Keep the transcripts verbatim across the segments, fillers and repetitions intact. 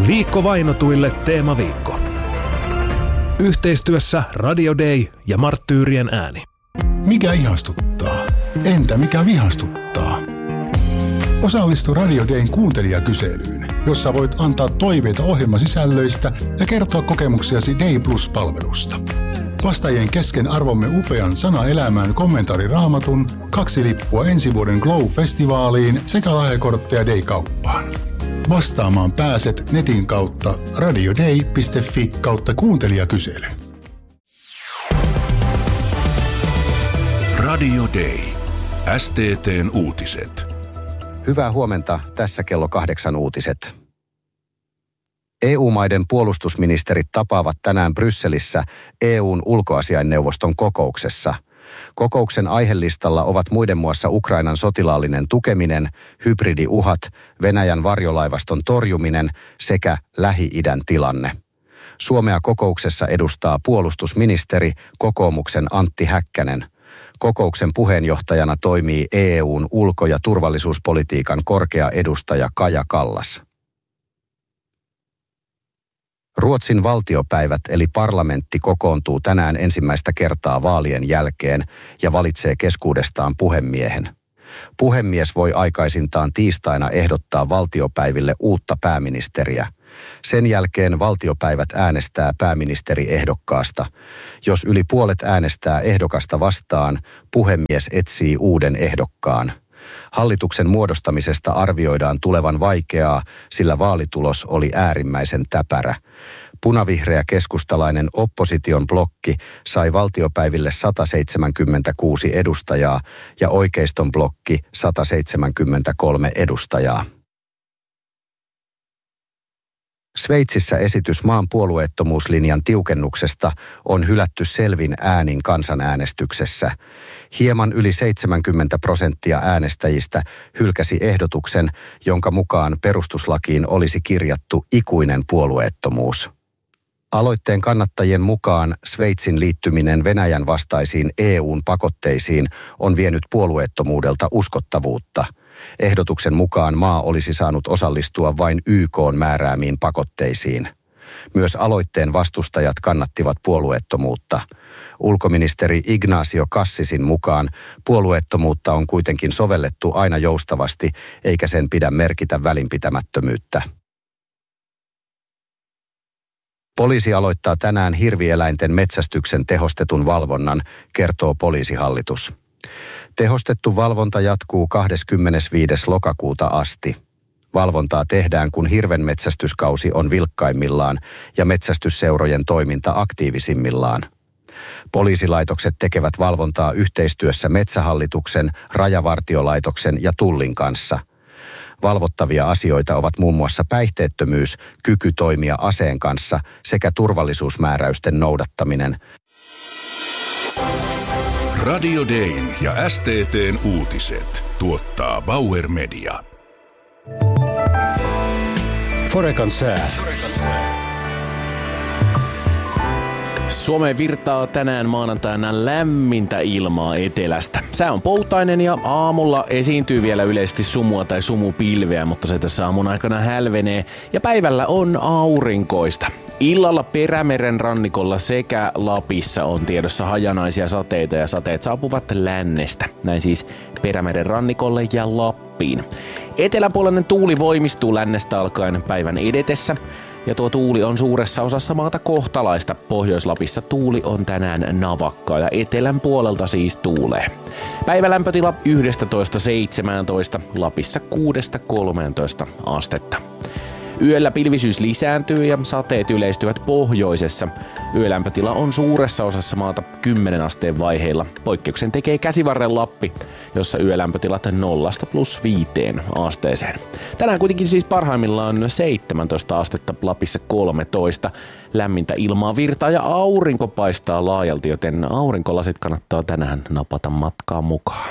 Liikkovainotuille teemaviikko. Yhteistyössä Radio Day ja Marttyyrien ääni. Mikä ihastuttaa? Entä mikä vihastuttaa? Osallistu Radio Dayn kuuntelijakyselyyn, jossa voit antaa toiveita ohjelmasisällöistä ja kertoa kokemuksiasi Day Plus-palvelusta. Vastaajien kesken arvomme upean Sana elämään kommentaariraamatun, kaksi lippua ensi vuoden Glow-festivaaliin sekä lahjakortteja Day-kauppaan. Vastaamaan pääset netin kautta radioday piste fi kautta kuuntelijakysely. Radio Day. S T T:n uutiset. Hyvää huomenta, tässä kello kahdeksan uutiset. E U-maiden puolustusministerit tapaavat tänään Brysselissä E U:n ulkoasiainneuvoston kokouksessa. Kokouksen aihelistalla ovat muiden muassa Ukrainan sotilaallinen tukeminen, hybridiuhat, Venäjän varjolaivaston torjuminen sekä Lähi-idän tilanne. Suomea kokouksessa edustaa puolustusministeri, kokoomuksen Antti Häkkänen. Kokouksen puheenjohtajana toimii E U:n ulko- ja turvallisuuspolitiikan korkea edustaja Kaja Kallas. Ruotsin valtiopäivät eli parlamentti kokoontuu tänään ensimmäistä kertaa vaalien jälkeen ja valitsee keskuudestaan puhemiehen. Puhemies voi aikaisintaan tiistaina ehdottaa valtiopäiville uutta pääministeriä. Sen jälkeen valtiopäivät äänestää pääministeriehdokkaasta. Jos yli puolet äänestää ehdokasta vastaan, puhemies etsii uuden ehdokkaan. Hallituksen muodostamisesta arvioidaan tulevan vaikeaa, sillä vaalitulos oli äärimmäisen täpärä. Punavihreä keskustalainen opposition blokki sai valtiopäiville sata seitsemänkymmentäkuusi edustajaa ja oikeiston blokki sata seitsemänkymmentäkolme edustajaa. Sveitsissä esitys maan puolueettomuuslinjan tiukennuksesta on hylätty selvin äänin kansanäänestyksessä. Hieman yli seitsemänkymmentä prosenttia äänestäjistä hylkäsi ehdotuksen, jonka mukaan perustuslakiin olisi kirjattu ikuinen puolueettomuus. Aloitteen kannattajien mukaan Sveitsin liittyminen Venäjän vastaisiin E U:n pakotteisiin on vienyt puolueettomuudelta uskottavuutta. Ehdotuksen mukaan maa olisi saanut osallistua vain Y K:n määräämiin pakotteisiin. Myös aloitteen vastustajat kannattivat puolueettomuutta. Ulkoministeri Ignacio Cassisin mukaan puolueettomuutta on kuitenkin sovellettu aina joustavasti, eikä sen pidä merkitä välinpitämättömyyttä. Poliisi aloittaa tänään hirvieläinten metsästyksen tehostetun valvonnan, kertoo poliisihallitus. Tehostettu valvonta jatkuu kahdeskymmenesviides lokakuuta asti. Valvontaa tehdään, kun hirvenmetsästyskausi on vilkkaimmillaan ja metsästysseurojen toiminta aktiivisimmillaan. Poliisilaitokset tekevät valvontaa yhteistyössä Metsähallituksen, Rajavartiolaitoksen ja Tullin kanssa. Valvottavia asioita ovat muun muassa päihteettömyys, kyky toimia aseen kanssa sekä turvallisuusmääräysten noudattaminen. Radio Dayn ja S T T:n uutiset tuottaa Bauer Media. Forekan sää. Suomeen virtaa tänään maanantaina lämmintä ilmaa etelästä. Sää on poutainen ja aamulla esiintyy vielä yleisesti sumua tai sumupilveä, mutta se tässä aamun aikana hälvenee ja päivällä on aurinkoista. Illalla Perämeren rannikolla sekä Lapissa on tiedossa hajanaisia sateita ja sateet saapuvat lännestä. Näin siis Perämeren rannikolle ja Lappiin. Eteläpuolinen tuuli voimistuu lännestä alkaen päivän edetessä. Ja tuo tuuli on suuressa osassa maata kohtalaista. Pohjois-Lapissa tuuli on tänään navakkaa ja etelän puolelta siis tuulee. Päivälämpötila yksitoista seitsemäntoista, Lapissa kuudesta kolmeentoista astetta. Yöllä pilvisyys lisääntyy ja sateet yleistyvät pohjoisessa. Yölämpötila on suuressa osassa maata kymmenen asteen vaiheilla. Poikkeuksen tekee Käsivarren Lappi, jossa yölämpötilat nollasta plus viiteen asteeseen. Tänään kuitenkin siis parhaimmillaan seitsemäntoista astetta, Lapissa kolmetoista. Lämmintä ilmaa virtaa ja aurinko paistaa laajalti, joten aurinkolasit kannattaa tänään napata matkaan mukaan.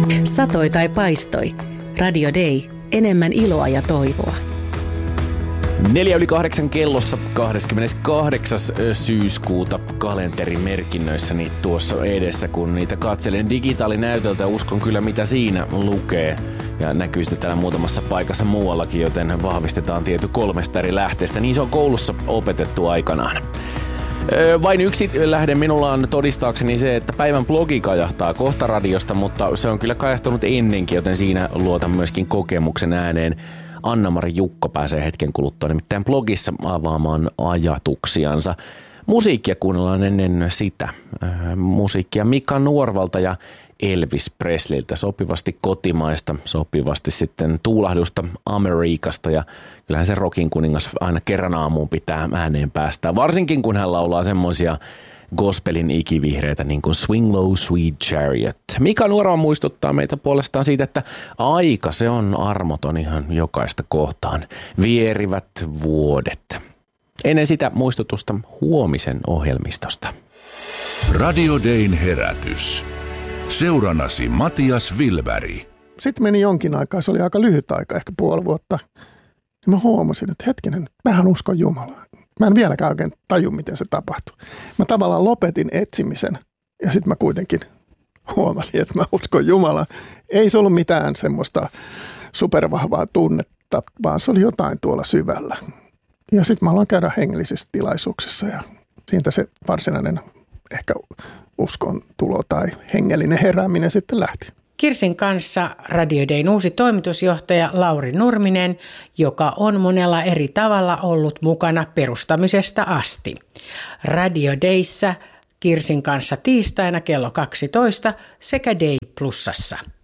Satoi tai paistoi. Radio Day. Enemmän iloa ja toivoa. Neljä yli kahdeksan kellossa kahdeskymmeneskahdeksas syyskuuta kalenterimerkinnöissäni tuossa edessä, kun niitä katselen digitaalinäytöltä, uskon kyllä mitä siinä lukee. Ja näkyy sitten täällä muutamassa paikassa muuallakin, joten vahvistetaan tietty kolmesta eri lähteestä. Niin se on koulussa opetettu aikanaan. Vain yksi lähde minulla on todistaakseni se, että päivän blogi kajahtaa kohta radiosta, mutta se on kyllä kajahtunut ennenkin, joten siinä luotan myöskin kokemuksen ääneen. Anna-Mari Jukko pääsee hetken kuluttua nimittäin blogissa avaamaan ajatuksiansa. Musiikkia kuunnellaan ennen sitä. Musiikkia Mika Nuorvalta ja Elvis Presleyltä, sopivasti kotimaista, sopivasti sitten tuulahdusta Amerikasta, ja kyllähän se rockin kuningas aina kerran aamuun pitää ääneen päästää, varsinkin kun hän laulaa semmoisia gospelin ikivihreitä niin kuin Swing Low Sweet Chariot. Mika Nuorva muistuttaa meitä puolestaan siitä, että aika se on armoton ihan jokaista kohtaan. Vierivät vuodet. Ennen sitä muistutusta huomisen ohjelmistosta. Radio Dayn herätys. Seurannasi Matias Wilberg. Sitten meni jonkin aikaa, se oli aika lyhyt aika, ehkä puoli vuotta. Ja mä huomasin, että hetkinen, mähän uskon Jumalaa. Mä en vieläkään oikein taju, miten se tapahtui. Mä tavallaan lopetin etsimisen ja sitten mä kuitenkin huomasin, että mä uskon Jumalaa. Ei se ollut mitään semmoista supervahvaa tunnetta, vaan se oli jotain tuolla syvällä. Ja sitten mä aloin käydä hengellisissä tilaisuuksissa ja siitä se varsinainen ehkä uskon tulo tai hengellinen herääminen sitten lähti. Kirsin kanssa Radio Dayn uusi toimitusjohtaja Lauri Nurminen, joka on monella eri tavalla ollut mukana perustamisesta asti. Radio Dayssä Kirsin kanssa tiistaina kello kaksitoista sekä Day Plusassa.